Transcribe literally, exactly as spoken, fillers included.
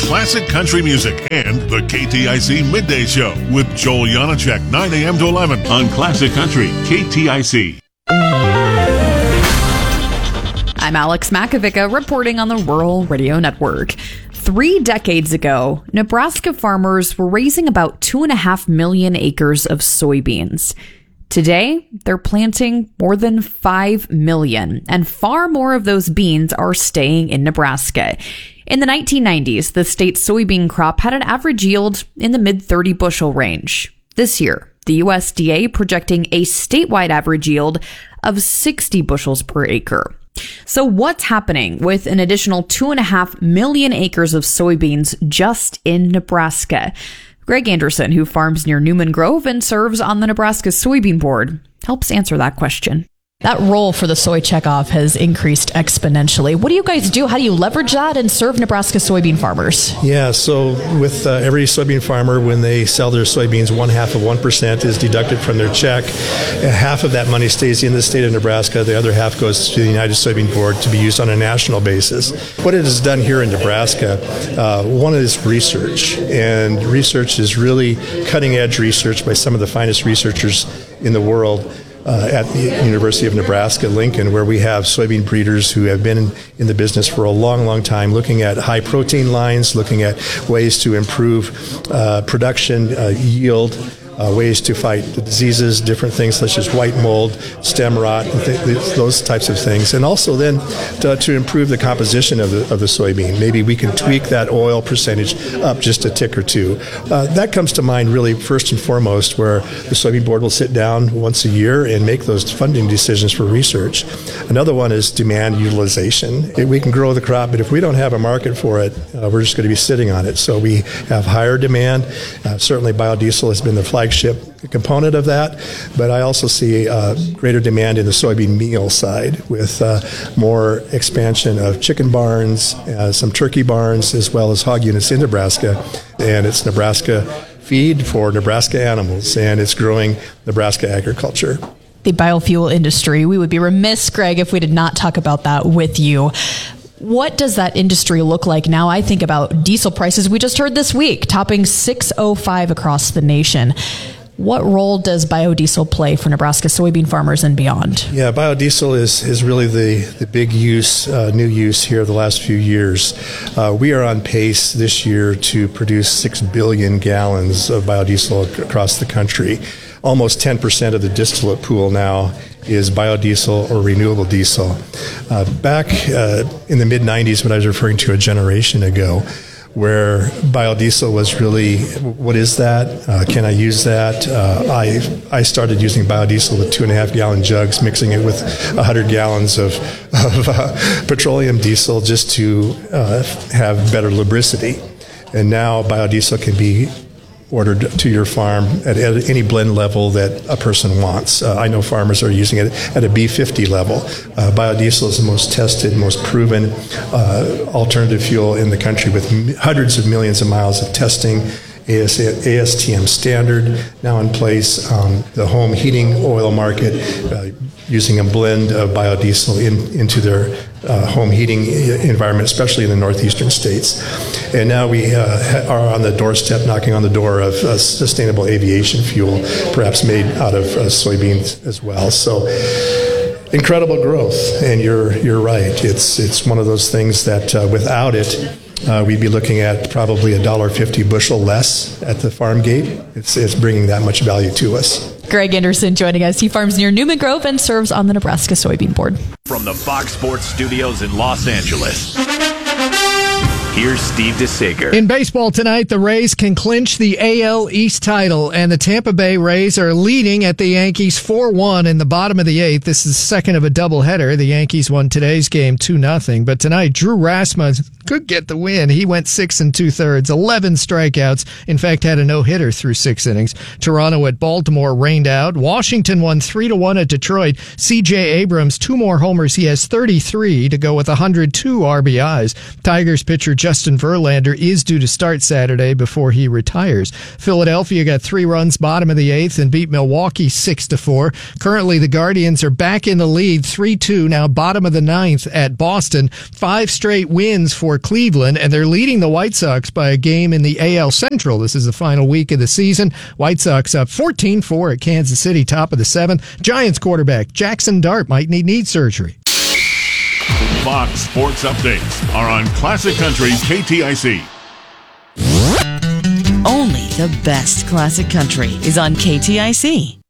classic country music and the K T I C Midday Show with Joel Janacek, nine a.m. to eleven on Classic Country, K T I C. I'm Alex Makovica reporting on the Rural Radio Network. Three decades ago, Nebraska farmers were raising about two and a half million acres of soybeans. Today, they're planting more than five million, and far more of those beans are staying in Nebraska. In the nineteen nineties, the state's soybean crop had an average yield in the mid thirty bushel range. This year, the U S D A projecting a statewide average yield of sixty bushels per acre. So what's happening with an additional two and a half million acres of soybeans just in Nebraska? Greg Anderson, who farms near Newman Grove and serves on the Nebraska Soybean Board, helps answer that question. That role for the soy checkoff has increased exponentially. What do you guys do? How do you leverage that and serve Nebraska soybean farmers? Yeah, so with uh, every soybean farmer, when they sell their soybeans, one half of one percent is deducted from their check. And half of that money stays in the state of Nebraska. The other half goes to the United Soybean Board to be used on a national basis. What it has done here in Nebraska, uh, one is research. And research is really cutting-edge research by some of the finest researchers in the world. Uh, at the University of Nebraska, Lincoln, where we have soybean breeders who have been in, in the business for a long, long time, looking at high protein lines, looking at ways to improve uh, production, uh, yield, uh, ways to fight the diseases, different things such as white mold, stem rot, and th- th- those types of things. And also then to, to improve the composition of the, of the soybean. Maybe we can tweak that oil percentage up just a tick or two. Uh, that comes to mind really first and foremost, where the Soybean Board will sit down once a year and make those funding decisions for research. Another one is demand utilization. We can grow the crop, but if we don't have a market for it, uh, we're just going to be sitting on it. So we have higher demand. Uh, certainly biodiesel has been the flagship component of that, but I also see uh, greater demand in the soybean meal side with uh, more expansion of chicken barns, uh, some turkey barns, as well as hog units in Nebraska. And it's Nebraska feed for Nebraska animals, and it's growing Nebraska agriculture. The biofuel industry, we would be remiss, Greg, if we did not talk about that with you. What does that industry look like now? I think about diesel prices we just heard this week, topping six oh five across the nation. What role does biodiesel play for Nebraska soybean farmers and beyond? Yeah, biodiesel is, is really the, the big use, uh, new use here the last few years. Uh, we are on pace this year to produce six billion gallons of biodiesel ac- across the country. Almost ten percent of the distillate pool now is biodiesel or renewable diesel. Uh, back uh, in the mid nineties, when I was referring to a generation ago, where biodiesel was really, what is that? Uh, can I use that? Uh, I I started using biodiesel with two and a half gallon jugs, mixing it with one hundred gallons of, of uh, petroleum diesel just to uh, have better lubricity. And now biodiesel can be ordered to your farm at, at any blend level that a person wants. Uh, I know farmers are using it at a B fifty level. Uh, biodiesel is the most tested, most proven uh, alternative fuel in the country with m- hundreds of millions of miles of testing. A S T M standard now in place. Um, the home heating oil market uh, using a blend of biodiesel in, into their uh, home heating environment, especially in the northeastern states. And now we uh, are on the doorstep, knocking on the door of uh, sustainable aviation fuel, perhaps made out of uh, soybeans as well. So incredible growth, and you're you're right. It's it's one of those things that uh, without it, Uh, we'd be looking at probably a one dollar fifty bushel less at the farm gate. It's, it's bringing that much value to us. Greg Anderson joining us. He farms near Newman Grove and serves on the Nebraska Soybean Board. From the Fox Sports Studios in Los Angeles, here's Steve DeSager. In baseball tonight, the Rays can clinch the A L East title, and the Tampa Bay Rays are leading at the Yankees four one in the bottom of the eighth. This is the second of a doubleheader. The Yankees won today's game two nothing, but tonight Drew Rasmussen could get the win. He went six and two-thirds, eleven strikeouts, in fact had a no-hitter through six innings. Toronto at Baltimore rained out. Washington won three to one at Detroit. C J Abrams, two more homers. He has thirty-three to go with one hundred two R B Is. Tigers pitcher Justin Verlander is due to start Saturday before he retires. Philadelphia got three runs bottom of the eighth and beat Milwaukee six to four. Currently, the Guardians are back in the lead three two, now bottom of the ninth at Boston. Five straight wins for over Cleveland, and they're leading the White Sox by a game in the A L Central. This is the final week of the season. White Sox up fourteen four at Kansas City, top of the seventh. Giants quarterback Jackson Dart might need knee surgery. Fox Sports Updates are on Classic Country K T I C. Only the best classic country is on K T I C.